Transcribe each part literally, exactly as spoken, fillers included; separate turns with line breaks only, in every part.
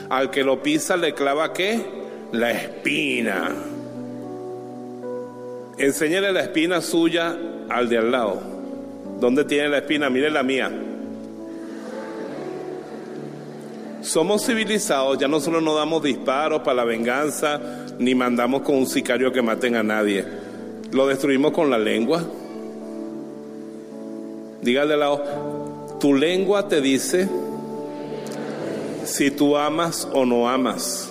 Al que lo pisa le clava ¿qué? La espina. Enséñale la espina suya al de al lado. ¿Dónde tiene la espina? Mire la mía. Somos civilizados, ya nosotros no damos disparos para la venganza, ni mandamos con un sicario que maten a nadie. Lo destruimos con la lengua. Diga al de al lado, tu lengua te dice si tú amas o no amas.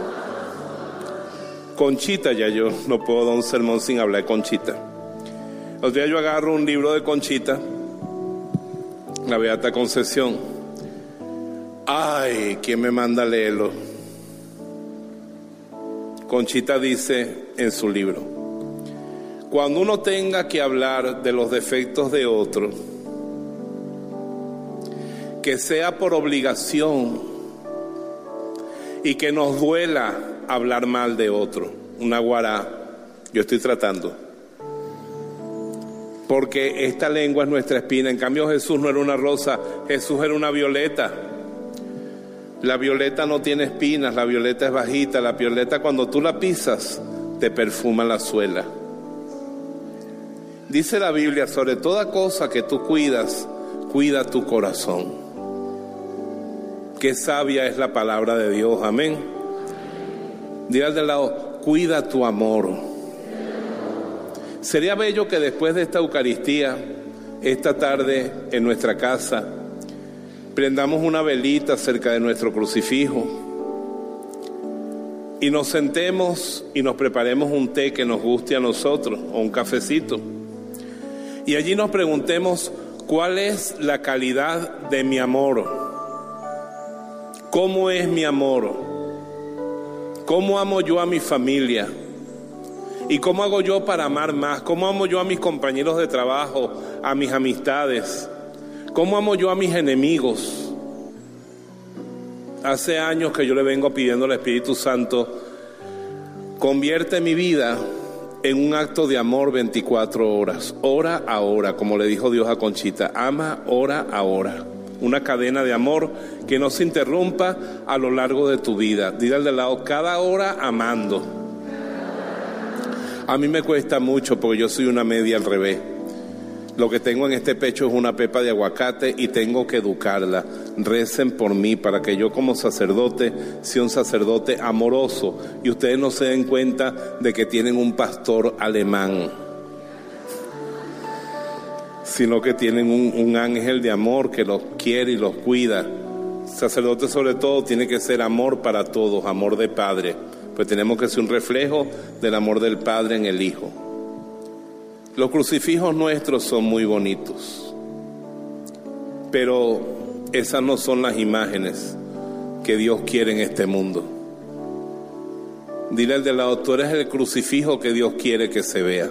Conchita, ya yo no puedo dar un sermón sin hablar de Conchita. Los días yo agarro un libro de Conchita, la Beata Concepción. Ay, ¿quién me manda a leerlo? Conchita dice en su libro, cuando uno tenga que hablar de los defectos de otro, que sea por obligación y que nos duela hablar mal de otro. Una guará, yo estoy tratando. Porque esta lengua es nuestra espina. En cambio Jesús no era una rosa, Jesús era una violeta. La violeta no tiene espinas, la violeta es bajita. La violeta cuando tú la pisas te perfuma la suela. Dice la Biblia, sobre toda cosa que tú cuidas, cuida tu corazón. Qué sabia es la palabra de Dios, amén. Dile al de lado, cuida tu amor. Sería bello que después de esta Eucaristía, esta tarde en nuestra casa, prendamos una velita cerca de nuestro crucifijo y nos sentemos y nos preparemos un té que nos guste a nosotros o un cafecito. Y allí nos preguntemos, ¿cuál es la calidad de mi amor? ¿Cómo es mi amor? ¿Cómo amo yo a mi familia? ¿Y cómo hago yo para amar más? ¿Cómo amo yo a mis compañeros de trabajo, a mis amistades? ¿Cómo amo yo a mis enemigos? Hace años que yo le vengo pidiendo al Espíritu Santo, convierte mi vida en un acto de amor veinticuatro horas, hora a hora, como le dijo Dios a Conchita, ama hora a hora. Una cadena de amor que no se interrumpa a lo largo de tu vida. Dile al de lado, cada hora amando. A mí me cuesta mucho porque yo soy una media al revés. Lo que tengo en este pecho es una pepa de aguacate y tengo que educarla. Recen por mí para que yo como sacerdote sea un sacerdote amoroso y ustedes no se den cuenta de que tienen un pastor alemán, sino que tienen un, un ángel de amor que los quiere y los cuida. Sacerdote sobre todo tiene que ser amor para todos, amor de padre, pues tenemos que ser un reflejo del amor del Padre en el Hijo. Los crucifijos nuestros son muy bonitos, pero esas no son las imágenes que Dios quiere en este mundo. Dile al de lado, tú eres el crucifijo que Dios quiere que se vea.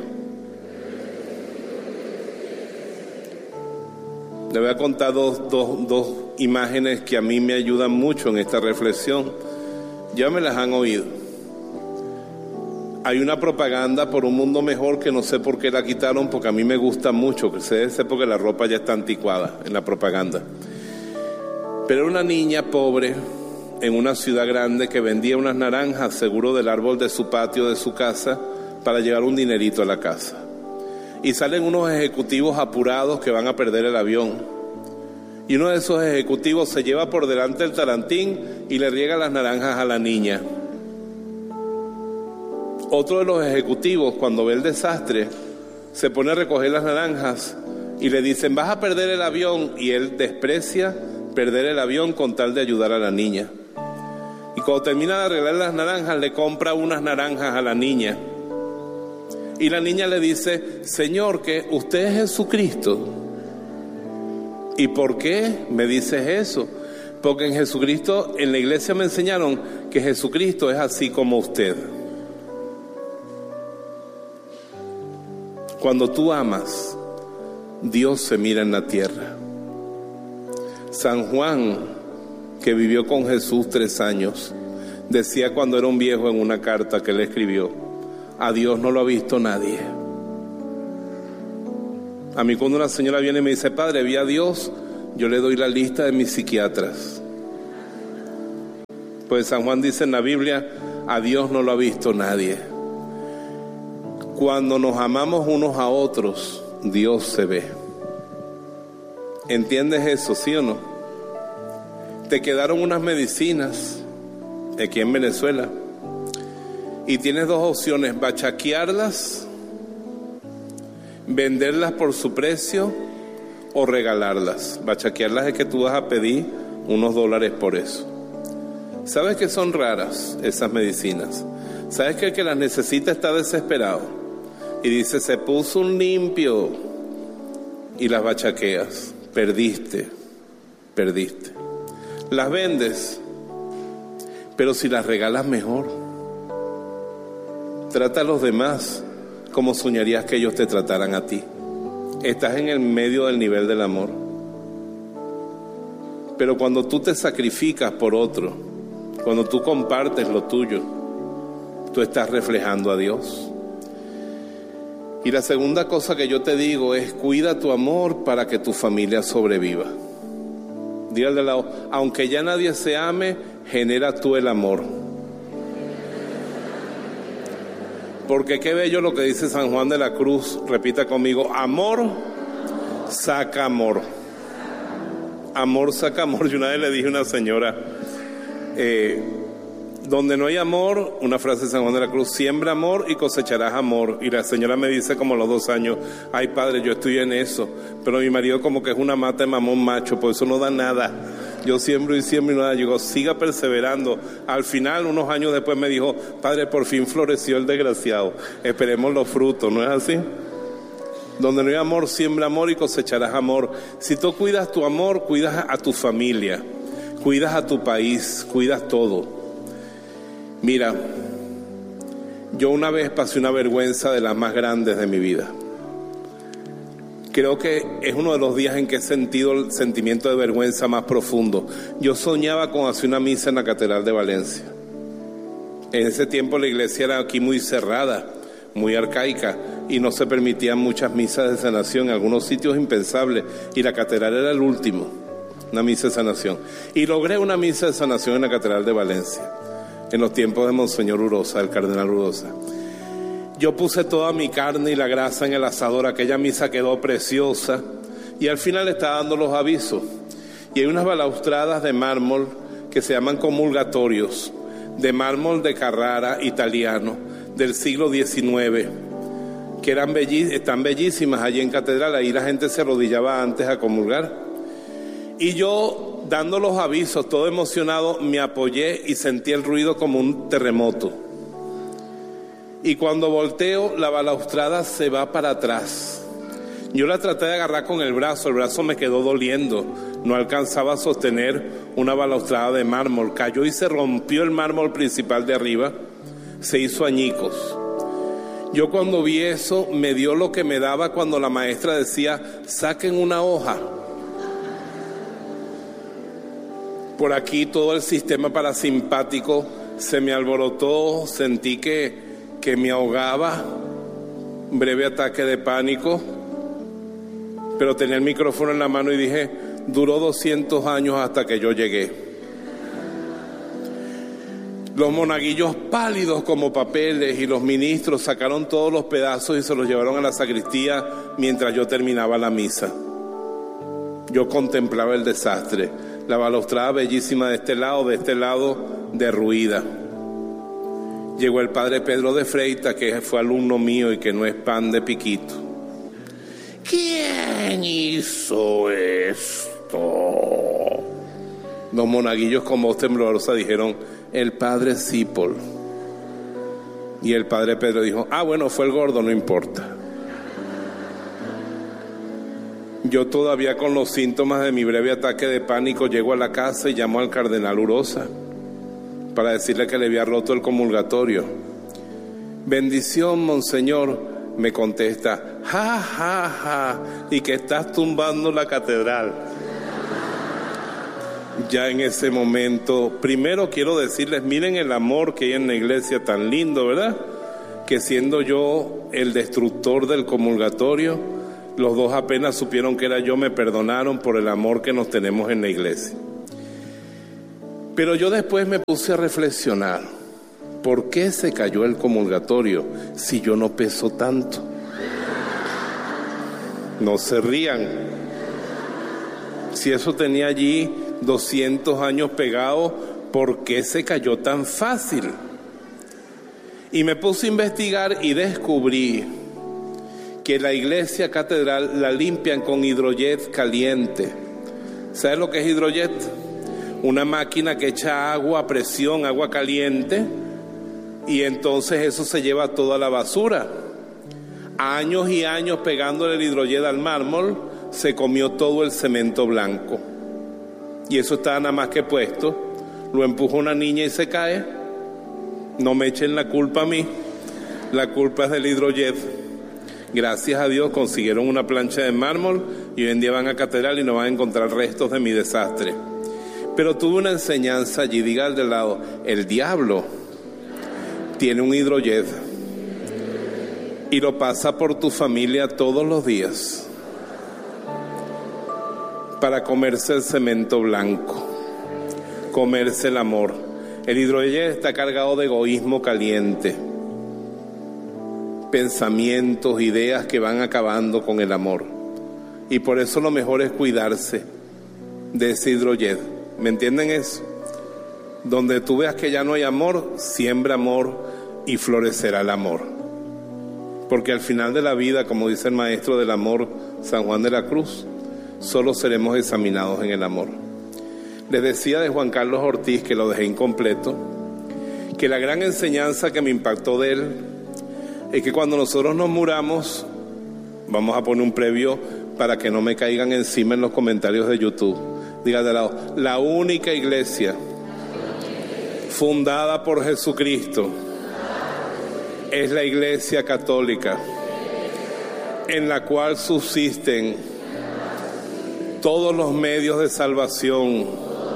Le voy a contar dos, dos, dos imágenes que a mí me ayudan mucho en esta reflexión. Ya me las han oído. Hay una propaganda por un mundo mejor que no sé por qué la quitaron, porque a mí me gusta mucho, que se debe porque la ropa ya está anticuada en la propaganda. Pero era una niña pobre en una ciudad grande que vendía unas naranjas seguro del árbol de su patio, de su casa, para llevar un dinerito a la casa. Y salen unos ejecutivos apurados que van a perder el avión. Y uno de esos ejecutivos se lleva por delante el tarantín y le riega las naranjas a la niña. Otro de los ejecutivos, cuando ve el desastre, se pone a recoger las naranjas y le dicen, vas a perder el avión. Y él desprecia perder el avión con tal de ayudar a la niña. Y cuando termina de arreglar las naranjas, le compra unas naranjas a la niña. Y la niña le dice, Señor, que usted es Jesucristo. ¿Y por qué me dices eso? Porque en Jesucristo, en la iglesia me enseñaron que Jesucristo es así como usted. Cuando tú amas, Dios se mira en la tierra. San Juan, que vivió con Jesús tres años, decía cuando era un viejo en una carta que le escribió, a Dios no lo ha visto nadie. A mí cuando una señora viene y me dice, padre, vi a Dios, yo le doy la lista de mis psiquiatras. Pues San Juan dice en la Biblia, a Dios no lo ha visto nadie. Cuando nos amamos unos a otros, Dios se ve. ¿Entiendes eso, sí o no? Te quedaron unas medicinas aquí en Venezuela y tienes dos opciones: bachaquearlas, venderlas por su precio o regalarlas. Bachaquearlas es que tú vas a pedir unos dólares por eso. ¿Sabes que son raras esas medicinas? ¿Sabes que el que las necesita está desesperado? Y dice, se puso un limpio, y las bachaqueas. Perdiste, perdiste. Las vendes, pero si las regalas mejor. Trata a los demás como soñarías que ellos te trataran a ti. Estás en el medio del nivel del amor. Pero cuando tú te sacrificas por otro, cuando tú compartes lo tuyo, tú estás reflejando a Dios. Y la segunda cosa que yo te digo es, cuida tu amor para que tu familia sobreviva. Dígale al lado, aunque ya nadie se ame, genera tú el amor. Porque qué bello lo que dice San Juan de la Cruz, repita conmigo, amor saca amor. Amor saca amor. Yo una vez le dije a una señora, eh, donde no hay amor, una frase de San Juan de la Cruz, siembra amor y cosecharás amor. Y la señora me dice como a los dos años, ay padre, yo estoy en eso, pero mi marido como que es una mata de mamón macho, por eso no da nada. Yo siembro y siembro y nada. Yo digo, siga perseverando. Al final, unos años después me dijo, padre, por fin floreció el desgraciado, esperemos los frutos, ¿no es así? Donde no hay amor, siembra amor y cosecharás amor. Si tú cuidas tu amor, cuidas a tu familia, cuidas a tu país, cuidas todo. Mira, yo una vez pasé una vergüenza de las más grandes de mi vida. Creo que es uno de los días en que he sentido el sentimiento de vergüenza más profundo. Yo soñaba con hacer una misa en la Catedral de Valencia. En ese tiempo la iglesia era aquí muy cerrada, muy arcaica, y no se permitían muchas misas de sanación, en algunos sitios impensables, y la catedral era el último, una misa de sanación. Y logré una misa de sanación en la Catedral de Valencia, en los tiempos de Monseñor Urosa, el cardenal Urosa. Yo puse toda mi carne y la grasa en el asador, aquella misa quedó preciosa, y al final estaba dando los avisos. Y hay unas balaustradas de mármol que se llaman comulgatorios, de mármol de Carrara, italiano, del siglo diecinueve, que eran bellí- están bellísimas allí en catedral. Ahí la gente se arrodillaba antes a comulgar. Y yo, dando los avisos, todo emocionado, me apoyé y sentí el ruido como un terremoto. Y cuando volteo, la balaustrada se va para atrás. Yo la traté de agarrar con el brazo, el brazo me quedó doliendo. No alcanzaba a sostener una balaustrada de mármol. Cayó y se rompió el mármol principal de arriba. Se hizo añicos. Yo cuando vi eso, me dio lo que me daba cuando la maestra decía, saquen una hoja. Por aquí todo el sistema parasimpático se me alborotó, sentí que, que me ahogaba, un breve ataque de pánico, pero tenía el micrófono en la mano y dije, duró doscientos años hasta que yo llegué. Los monaguillos pálidos como papeles y los ministros sacaron todos los pedazos y se los llevaron a la sacristía mientras yo terminaba la misa. Yo contemplaba el desastre, la balaustrada bellísima de este lado, de este lado derruida. Llegó el padre Pedro de Freita, que fue alumno mío y que no es pan de piquito. ¿Quién hizo esto? Los monaguillos con voz temblorosa dijeron, el padre Cipol. Y el padre Pedro dijo, ah, bueno, fue el gordo, no importa. Yo todavía con los síntomas de mi breve ataque de pánico llego a la casa y llamo al cardenal Urosa para decirle que le había roto el comulgatorio. Bendición, monseñor, me contesta, ja, ja, ja, y que estás tumbando la catedral. Ya en ese momento, primero quiero decirles, miren el amor que hay en la iglesia tan lindo, ¿verdad? Que siendo yo el destructor del comulgatorio, los dos apenas supieron que era yo, me perdonaron por el amor que nos tenemos en la iglesia. Pero yo después me puse a reflexionar, ¿por qué se cayó el comulgatorio si yo no peso tanto? No se rían. Si eso tenía allí doscientos años pegado, ¿por qué se cayó tan fácil? Y me puse a investigar y descubrí que la iglesia catedral la limpian con hidrojet caliente. ¿Sabes lo que es hidrojet? Una máquina que echa agua a presión, agua caliente, y entonces eso se lleva toda la basura. Años y años pegándole el hidrojet al mármol, se comió todo el cemento blanco. Y eso está nada más que puesto. Lo empuja una niña y se cae. No me echen la culpa a mí. La culpa es del hidrojet. Gracias a Dios consiguieron una plancha de mármol y hoy en día van a catedral y no van a encontrar restos de mi desastre. Pero tuve una enseñanza allí. Diga al de lado, el diablo tiene un hidrojet y lo pasa por tu familia todos los días para comerse el cemento blanco, comerse el amor. El hidrojet está cargado de egoísmo caliente, pensamientos, ideas que van acabando con el amor. Y por eso lo mejor es cuidarse de ese hidrojet. ¿Me entienden eso? Donde tú veas que ya no hay amor, siembra amor y florecerá el amor. Porque al final de la vida, como dice el maestro del amor, San Juan de la Cruz, solo seremos examinados en el amor. Les decía de Juan Carlos Ortiz, que lo dejé incompleto, que la gran enseñanza que me impactó de él es que cuando nosotros nos muramos, vamos a poner un previo para que no me caigan encima en los comentarios de YouTube. Diga de lado, la única iglesia fundada por Jesucristo es la Iglesia Católica, en la cual subsisten todos los medios de salvación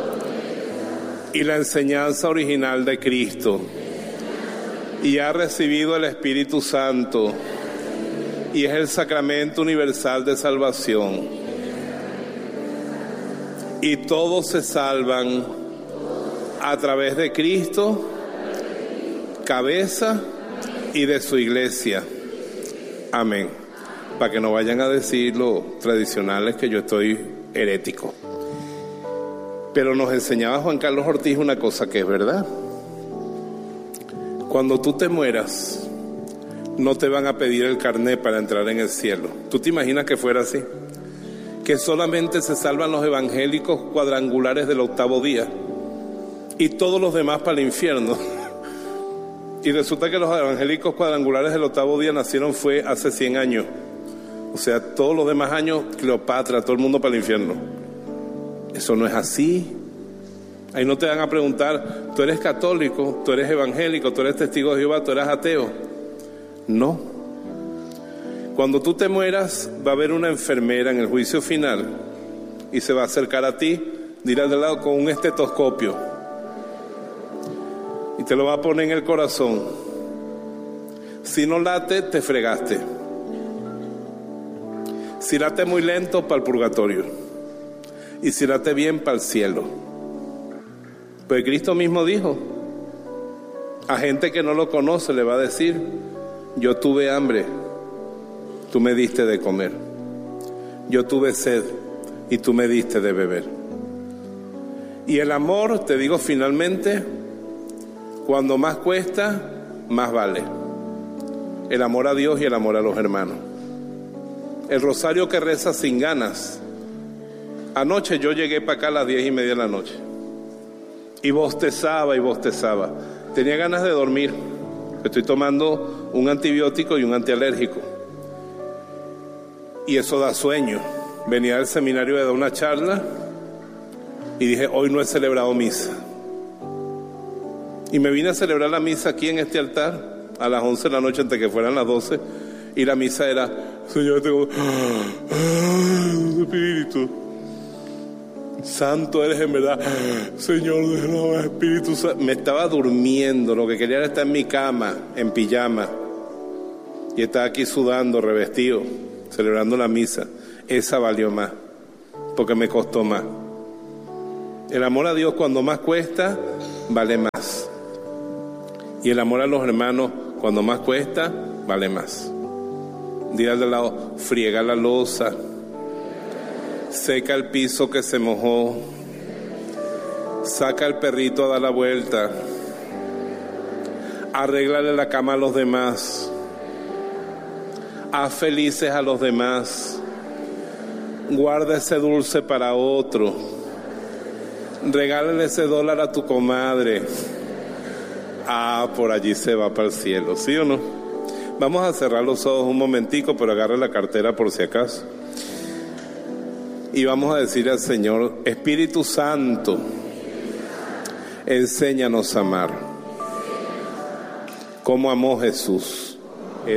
y la enseñanza original de Cristo, y ha recibido el Espíritu Santo y es el sacramento universal de salvación, y todos se salvan a través de Cristo, cabeza, y de su iglesia. Amén. Para que no vayan a decir los tradicionales que yo estoy herético. Pero nos enseñaba Juan Carlos Ortiz una cosa que es verdad. Cuando tú te mueras, no te van a pedir el carnet para entrar en el cielo. ¿Tú te imaginas que fuera así? Que solamente se salvan los evangélicos cuadrangulares del octavo día y todos los demás para el infierno. Y resulta que los evangélicos cuadrangulares del octavo día nacieron fue hace cien años. O sea, todos los demás años, Cleopatra, todo el mundo para el infierno. Eso no es así. Ahí no te van a preguntar, ¿tú eres católico? ¿Tú eres evangélico? ¿Tú eres testigo de Jehová? ¿Tú eres ateo? No. Cuando tú te mueras, va a haber una enfermera en el juicio final y se va a acercar a ti, dirá de lado con un estetoscopio. Y te lo va a poner en el corazón. Si no late, te fregaste. Si late muy lento, para el purgatorio. Y si late bien, para el cielo. Pues Cristo mismo dijo, a gente que no lo conoce le va a decir, yo tuve hambre, tú me diste de comer. Yo tuve sed y tú me diste de beber. Y el amor, te digo finalmente, cuando más cuesta, más vale. El amor a Dios y el amor a los hermanos. El rosario que reza sin ganas. Anoche yo llegué para acá a las diez y media de la noche. Y bostezaba y bostezaba. Tenía ganas de dormir. Estoy tomando un antibiótico y un antialérgico. Y eso da sueño. Venía del seminario de dar una charla y dije, hoy no he celebrado misa. Y me vine a celebrar la misa aquí en este altar a las once de la noche antes que fueran las doce. Y la misa era, Señor, tengo Espíritu Santo eres en verdad. Señor, déjame, Espíritu Santo. Me estaba durmiendo, lo que quería era estar en mi cama, en pijama. Y estaba aquí sudando, revestido, celebrando la misa. Esa valió más, porque me costó más. El amor a Dios cuando más cuesta, vale más. Y el amor a los hermanos cuando más cuesta, vale más. Dile al de lado, friega la loza, seca el piso que se mojó, saca al perrito a dar la vuelta, arréglale la cama a los demás, haz felices a los demás, guarda ese dulce para otro, regálale ese dólar a tu comadre. Ah, por allí se va para el cielo, ¿sí o no? Vamos a cerrar los ojos un momentico, pero agarre la cartera por si acaso. Y vamos a decir al Señor, Espíritu Santo, enséñanos a amar como amó Jesús.